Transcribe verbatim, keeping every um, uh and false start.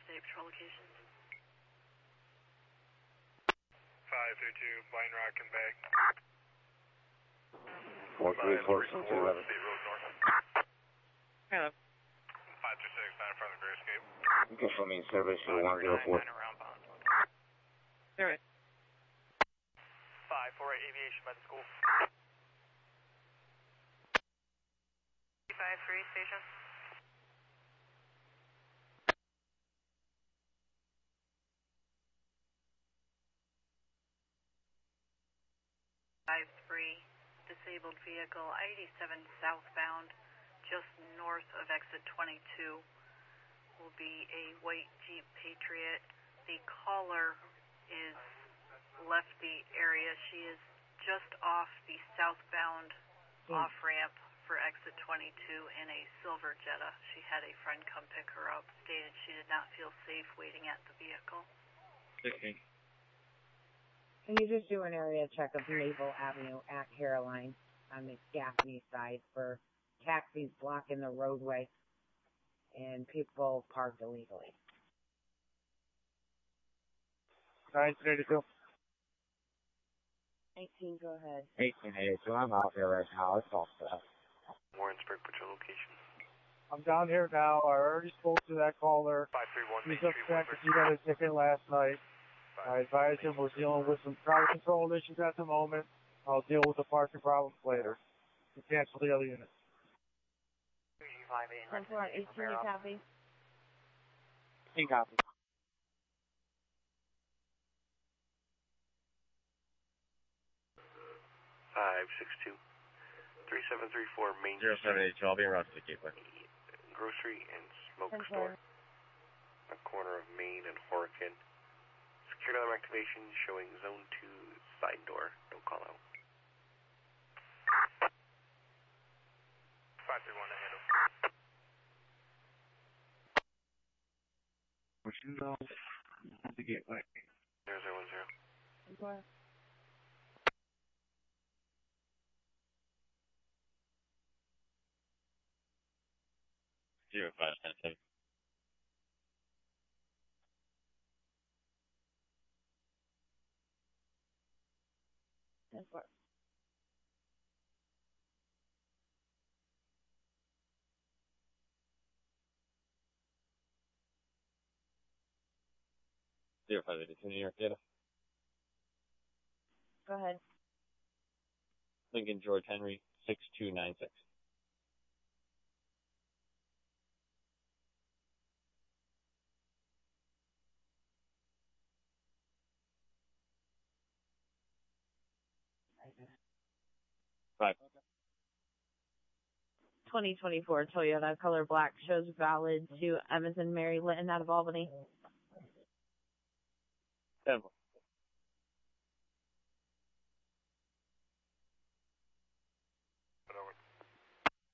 State Patrol locations. five three two, Blind Rock and Bay. four three four, six eleven. Hello. five two six, nine in front of the Great Escape. Official main service to one zero four. There it. five four eight, aviation by the school. five three, station. five three, disabled vehicle, I eighty-seven southbound, just north of exit twenty-two, will be a white Jeep Patriot. The caller is left the area. She is just off the southbound mm. off-ramp for exit twenty-two in a silver Jetta. She had a friend come pick her up, stated she did not feel safe waiting at the vehicle. Okay. Can you just do an area check of Maple Avenue at Caroline on the Gaffney side for taxis blocking the roadway and people parked illegally? nine thirty-two. eighteen, go ahead. eighteen eighty-two, I'm out here right now. It's all set. Warrensburg Patrol location. I'm down here now. I already spoke to that caller. five three one, He's upset because he got a ticket last night. I advised him we're dealing with some crowd control issues at the moment. I'll deal with the parking problems later. You cancel the other unit. ten four, eighteen, you copy? eighteen copy. five six two, three seven three four Main zero seven eight two, I'll be around to the gateway. Grocery and smoke store. A corner of Main and Hurricane. Security alarm activation showing zone two side door. Don't call out. five three one to handle. Pushing those at the gateway. zero zero one zero. What? Zero five ten seven. ten four. zero five eight two, New York data. Go ahead. Lincoln George Henry, six two nine six. Five. twenty twenty-four Toyota color black shows valid to Emerson Mary Litton out of Albany. Ten.